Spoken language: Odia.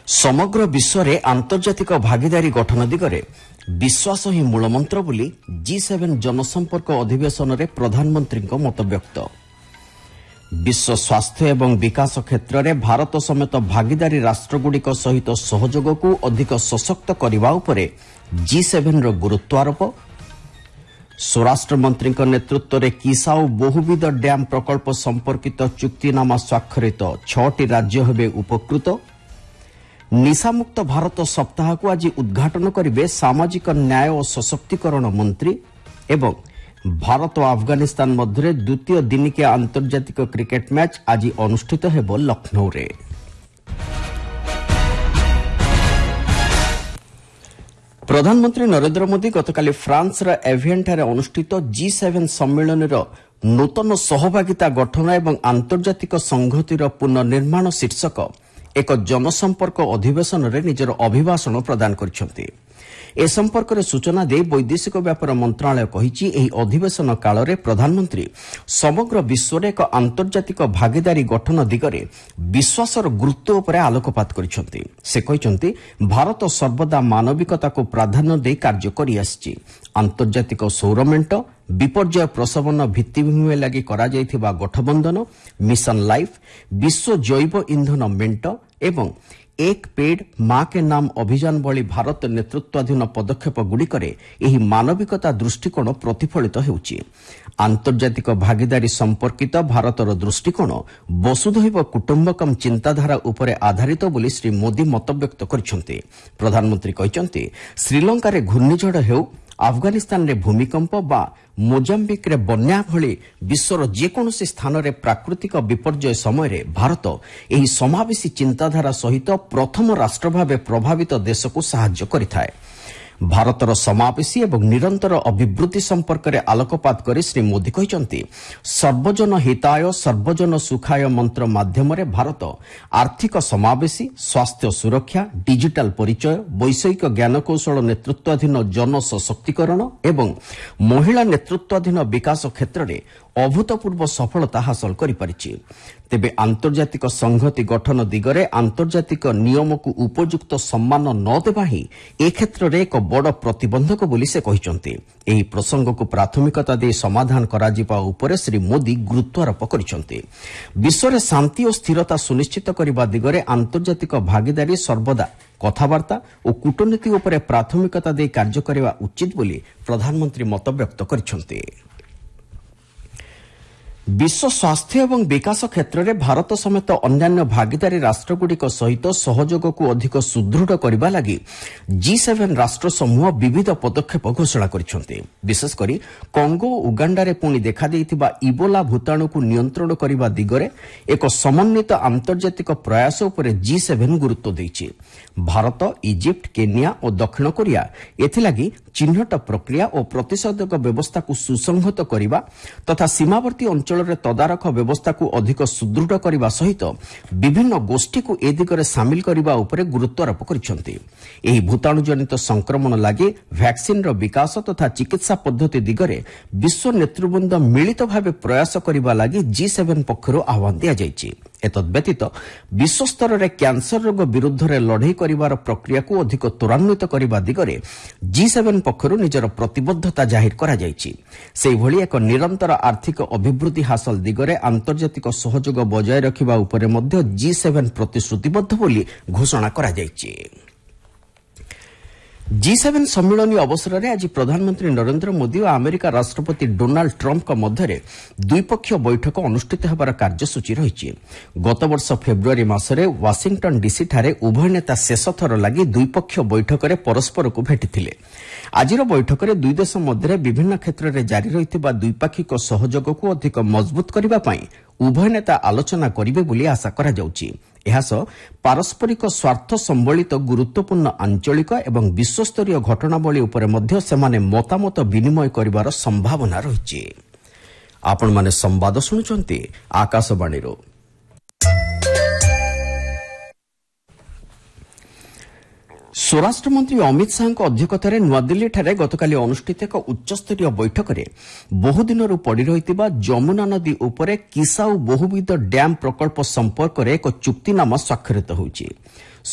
ସମଗ୍ର ବିଶ୍ୱରେ ଆନ୍ତର୍ଜାତିକ ଭାଗିଦାରୀ ଗଠନ ଦିଗରେ ବିଶ୍ୱାସ ହିଁ ମୂଳମନ୍ତ୍ର ବୋଲି G7 ଜନସମ୍ପର୍କ ଅଧିବେଶନରେ ପ୍ରଧାନମନ୍ତ୍ରୀଙ୍କ ମତବ୍ୟକ୍ତ। ବିଶ୍ୱ ସ୍ୱାସ୍ଥ୍ୟ ଏବଂ ବିକାଶ କ୍ଷେତ୍ରରେ ଭାରତ ସମେତ ଭାଗିଦାରୀ ରାଷ୍ଟ୍ରଗୁଡ଼ିକ ସହିତ ସହଯୋଗକୁ ଅଧିକ ସଶକ୍ତ କରିବା ଉପରେ G7ର ଗୁରୁତ୍ୱ ଆରୋପ। ସ୍ୱରାଷ୍ଟ୍ରମନ୍ତ୍ରୀଙ୍କ ନେତୃତ୍ୱରେ କିସାଉ ବହୁବିଧ ଡ୍ୟାମ୍ ପ୍ରକଳ୍ପ ସମ୍ପର୍କିତ ଚୁକ୍ତିନାମା ସ୍ୱାକ୍ଷରିତ 6ଟି ରାଜ୍ୟ ହେବେ ଉପକୃତ। ନିଶାମୁକ୍ତ ଭାରତ ସପ୍ତାହକୁ ଆଜି ଉଦ୍ଘାଟନ କରିବେ ସାମାଜିକ ନ୍ୟାୟ ଓ ସଶକ୍ତିକରଣ ମନ୍ତ୍ରୀ ଏବଂ ଭାରତ ଓ ଆଫଗାନିସ୍ତାନ ମଧ୍ୟରେ ଦ୍ୱିତୀୟ ଦିନିକିଆ ଆନ୍ତର୍ଜାତିକ କ୍ରିକେଟ୍ ମ୍ୟାଚ୍ ଆଜି ଅନୁଷ୍ଠିତ ହେବ ଲକ୍ଷ୍ନୌରେ। ପ୍ରଧାନମନ୍ତ୍ରୀ ନରେନ୍ଦ୍ର ମୋଦି ଗତକାଲି ଫ୍ରାନ୍ସର ଏଭିଏନ୍ଠାରେ ଅନୁଷ୍ଠିତ G7 ସମ୍ମିଳନୀର ନୂତନ ସହଭାଗିତା ଗଠନ ଏବଂ ଆନ୍ତର୍ଜାତିକ ସଂହତିର ପୁନର୍ନିର୍ମାଣ ଶୀର୍ଷକ ଏକ ଜନସମ୍ପର୍କ ଅଧିବେଶନରେ ନିଜର ଅଭିଭାଷଣ ପ୍ରଦାନ କରିଛନ୍ତି। ଏ ସମ୍ପର୍କରେ ସୂଚନା ଦେଇ ବୈଦେଶିକ ବ୍ୟାପାର ମନ୍ତ୍ରଣାଳୟ କହିଛି, ଏହି ଅଧିବେଶନ କାଳରେ ପ୍ରଧାନମନ୍ତ୍ରୀ ସମଗ୍ର ବିଶ୍ୱରେ ଏକ ଆନ୍ତର୍ଜାତିକ ଭାଗିଦାରୀ ଗଠନ ଦିଗରେ ବିଶ୍ୱାସର ଗୁରୁତ୍ୱ ଉପରେ ଆଲୋକପାତ କରିଛନ୍ତି। ସେ କହିଛନ୍ତି, ଭାରତ ସର୍ବଦା ମାନବିକତାକୁ ପ୍ରାଧାନ୍ୟ ଦେଇ କାର୍ଯ୍ୟ କରିଆସିଛି। ଆନ୍ତର୍ଜାତିକ ସୌର ମେଣ୍ଟ, ବିପର୍ଯ୍ୟୟ ପ୍ରଶମନ ଭିତ୍ତିଭୂମି ଲାଗି କରାଯାଇଥିବା ଗଠବନ୍ଧନ, ମିଶନ ଲାଇଫ୍, ବିଶ୍ୱ ଜୈବ ଇନ୍ଧନ ମେଣ୍ଟ ଏବଂ ଏକ ପେଡ୍ ମା କେ ନାମ ଅଭିଯାନ ଭଳି ଭାରତ ନେତୃତ୍ୱାଧୀନ ପଦକ୍ଷେପଗୁଡ଼ିକରେ ଏହି ମାନବିକତା ଦୃଷ୍ଟିକୋଣ ପ୍ରତିଫଳିତ ହେଉଛି। ଆନ୍ତର୍ଜାତିକ ଭାଗିଦାରୀ ସମ୍ପର୍କିତ ଭାରତର ଦୃଷ୍ଟିକୋଣ ବସୁଧୈବ କୁଟୁମ୍ବକମ୍ ଚିନ୍ତାଧାରା ଉପରେ ଆଧାରିତ ବୋଲି ଶ୍ରୀ ମୋଦି ମତବ୍ୟକ୍ତ କରିଛନ୍ତି। ପ୍ରଧାନମନ୍ତ୍ରୀ କହିଛନ୍ତି, ଶ୍ରୀଲଙ୍କାରେ ଘୂର୍ଣ୍ଣିଝଡ଼ ହେଉ, ଆଫଗାନିସ୍ତାନରେ ଭୂମିକମ୍ପ ବା ମୋଜାମ୍ବିକ୍ରେ ବନ୍ୟା ଭଳି ବିଶ୍ୱର ଯେକୌଣସି ସ୍ଥାନରେ ପ୍ରାକୃତିକ ବିପର୍ଯ୍ୟୟ ସମୟରେ ଭାରତ ଏହି ସମାବେଶୀ ଚିନ୍ତାଧାରା ସହିତ ପ୍ରଥମ ରାଷ୍ଟ୍ର ଭାବେ ପ୍ରଭାବିତ ଦେଶକୁ ସାହାଯ୍ୟ କରିଥାଏ। ଭାରତର ସମାବେଶୀ ଏବଂ ନିରନ୍ତର ଅଭିବୃଦ୍ଧି ସମ୍ପର୍କରେ ଆଲୋକପାତ କରି ଶ୍ରୀ ମୋଦି କହିଛନ୍ତି, ସର୍ବଜନ ହିତାୟ ସର୍ବଜନ ସୁଖାୟ ମନ୍ତ୍ର ମାଧ୍ୟମରେ ଭାରତ ଆର୍ଥିକ ସମାବେଶୀ, ସ୍ୱାସ୍ଥ୍ୟ ସୁରକ୍ଷା, ଡିଜିଟାଲ ପରିଚୟ, ବୈଷୟିକ ଜ୍ଞାନକୌଶଳ ନେତୃତ୍ୱାଧୀନ ଜନ ସଶକ୍ତିକରଣ ଏବଂ ମହିଳା ନେତୃତ୍ୱାଧୀନ ବିକାଶ କ୍ଷେତ୍ରରେ ଅଭୂତପୂର୍ବ ସଫଳତା ହାସଲ କରିପାରିଛି। ତେବେ ଆନ୍ତର୍ଜାତିକ ସଂହତି ଗଠନ ଦିଗରେ ଆନ୍ତର୍ଜାତିକ ନିୟମକୁ ଉପଯୁକ୍ତ ସମ୍ମାନ ନ ଦେବା ହିଁ ଏ କ୍ଷେତ୍ରରେ ଏକ ବଡ଼ ପ୍ରତିବନ୍ଧକ ବୋଲି ସେ କହିଛନ୍ତି। ଏହି ପ୍ରସଙ୍ଗକୁ ପ୍ରାଥମିକତା ଦେଇ ସମାଧାନ କରାଯିବା ଉପରେ ଶ୍ରୀ ମୋଦି ଗୁରୁତ୍ୱାରୋପ କରିଛନ୍ତି। ବିଶ୍ୱରେ ଶାନ୍ତି ଓ ସ୍ଥିରତା ସୁନିଶ୍ଚିତ କରିବା ଦିଗରେ ଆନ୍ତର୍ଜାତିକ ଭାଗିଦାରୀ ସର୍ବଦା କଥାବାର୍ତ୍ତା ଓ କୂଟନୀତି ଉପରେ ପ୍ରାଥମିକତା ଦେଇ କାର୍ଯ୍ୟ କରିବା ଉଚିତ ବୋଲି ପ୍ରଧାନମନ୍ତ୍ରୀ ମତବ୍ୟକ୍ତ କରିଛନ୍ତି। ବିଶ୍ୱ ସ୍ୱାସ୍ଥ୍ୟ ଏବଂ ବିକାଶ କ୍ଷେତ୍ରରେ ଭାରତ ସମେତ ଅନ୍ୟାନ୍ୟ ଭାଗିଦାରୀ ରାଷ୍ଟ୍ରଗୁଡ଼ିକ ସହିତ ସହଯୋଗକୁ ଅଧିକ ସୁଦୃଢ଼ କରିବା ଲାଗି G7 ରାଷ୍ଟ୍ର ସମୂହ ବିବିଧ ପଦକ୍ଷେପ ଘୋଷଣା କରିଛନ୍ତି। ବିଶେଷକରି କଙ୍ଗୋ ଓ ଉଗାଣ୍ଡାରେ ପୁଣି ଦେଖାଦେଇଥିବା ଇବୋଲା ଭୂତାଣୁକୁ ନିୟନ୍ତ୍ରଣ କରିବା ଦିଗରେ ଏକ ସମନ୍ୱିତ ଆନ୍ତର୍ଜାତିକ ପ୍ରୟାସ ଉପରେ G7 ଗୁରୁତ୍ୱ ଦେଇଛି। ଭାରତ, ଇଜିପ୍ଟ, କେନିଆ ଓ ଦକ୍ଷିଣ କୋରିଆ ଏଥିଲାଗି ଚିହ୍ନଟ ପ୍ରକ୍ରିୟା ଓ ପ୍ରତିଷେଧକ ବ୍ୟବସ୍ଥାକୁ ସୁସଂହତ କରିବା ତଥା ସୀମାବର୍ତ୍ତୀ ଅଞ୍ଚଳରେ ତଦାରଖ ବ୍ୟବସ୍ଥାକୁ ଅଧିକ ସୁଦୃଢ଼ କରିବା ସହିତ ବିଭିନ୍ନ ଗୋଷ୍ଠୀକୁ ଏ ଦିଗରେ ସାମିଲ କରିବା ଉପରେ ଗୁରୁତ୍ୱାରୋପ କରିଛନ୍ତି। ଏହି ଭୂତାଣୁଜନିତ ସଂକ୍ରମଣ ଲାଗି ଭ୍ୟାକ୍ସିନ୍ର ବିକାଶ ତଥା ଚିକିତ୍ସା ପଦ୍ଧତି ଦିଗରେ ବିଶ୍ୱ ନେତୃବୃନ୍ଦ ମିଳିତ ଭାବେ ପ୍ରୟାସ କରିବା ଲାଗି G7 ପକ୍ଷରୁ ଆହ୍ୱାନ ଦିଆଯାଇଛି। ଏତଦ୍ବ୍ୟତୀତ ବିଶ୍ୱସ୍ତରରେ କ୍ୟାନ୍ସର ରୋଗ ବିରୁଦ୍ଧରେ ଲଢ଼େଇ କରିବାର ପ୍ରକ୍ରିୟାକୁ ଅଧିକ ତ୍ୱରାନ୍ୱିତ କରିବା ଦିଗରେ G7 ପକ୍ଷରୁ ନିଜର ପ୍ରତିବଦ୍ଧତା ଜାହିର କରାଯାଇଛି। ସେହିଭଳି ଏକ ନିରନ୍ତର ଆର୍ଥିକ ଅଭିବୃଦ୍ଧି ହାସଲ ଦିଗରେ ଆନ୍ତର୍ଜାତିକ ସହଯୋଗ ବଜାୟ ରଖିବା ଉପରେ ମଧ୍ୟ G7 ପ୍ରତିଶ୍ରୁତିବଦ୍ଧ ବୋଲି ଘୋଷଣା କରାଯାଇଛି। G7 ସମ୍ମିଳନୀ ଅବସରରେ ଆଜି ପ୍ରଧାନମନ୍ତ୍ରୀ ନରେନ୍ଦ୍ର ମୋଦି ଓ ଆମେରିକା ରାଷ୍ଟ୍ରପତି ଡୋନାଲ୍ଡ ଟ୍ରମ୍ପଙ୍କ ମଧ୍ୟରେ ଦ୍ୱିପକ୍ଷୀୟ ବୈଠକ ଅନୁଷ୍ଠିତ ହେବାର କାର୍ଯ୍ୟସୂଚୀ ରହିଛି। ଗତବର୍ଷ ଫେବୃଆରୀ ମାସରେ ୱାଶିଂଟନ୍ ଡିସିଠାରେ ଉଭୟ ନେତା ଶେଷଥର ଲାଗି ଦ୍ୱିପକ୍ଷୀୟ ବୈଠକରେ ପରସ୍ପରକୁ ଭେଟିଥିଲେ। ଆଜିର ବୈଠକରେ ଦୁଇ ଦେଶ ମଧ୍ୟରେ ବିଭିନ୍ନ କ୍ଷେତ୍ରରେ ଜାରି ରହିଥିବା ଦ୍ୱିପାକ୍ଷିକ ସହଯୋଗକୁ ଅଧିକ ମଜବୁତ କରିବା ପାଇଁ ଉଭୟ ନେତା ଆଲୋଚନା କରିବେ ବୋଲି ଆଶା କରାଯାଉଛି। ଏହାସହ ପାରସ୍ପରିକ ସ୍ୱାର୍ଥ ସମ୍ବଳିତ ଗୁରୁତ୍ୱପୂର୍ଣ୍ଣ ଆଞ୍ଚଳିକ ଏବଂ ବିଶ୍ୱସ୍ତରୀୟ ଘଟଣାବଳୀ ଉପରେ ମଧ୍ୟ ସେମାନେ ମତାମତ ବିନିମୟ କରିବାର ସମ୍ଭାବନା ରହିଛି। ଆପଣମାନେ ସମ୍ବାଦ ଶୁଣୁଛନ୍ତି ଆକାଶବାଣୀରୁ। ସ୍ୱରାଷ୍ଟ୍ରମନ୍ତ୍ରୀ ଅମିତ ଶାହାଙ୍କ ଅଧ୍ୟକ୍ଷତାରେ ନୂଆଦିଲ୍ଲୀଠାରେ ଗତକାଲି ଅନୁଷ୍ଠିତ ଏକ ଉଚ୍ଚସ୍ତରୀୟ ବୈଠକରେ ବହୁଦିନରୁ ପଡ଼ି ରହିଥିବା ଯମୁନା ନଦୀ ଉପରେ କିସାଉ ବହୁବିଧ ଡ୍ୟାମ୍ ପ୍ରକଳ୍ପ ସମ୍ପର୍କରେ ଏକ ଚୁକ୍ତିନାମା ସ୍ୱାକ୍ଷରିତ ହୋଇଛି।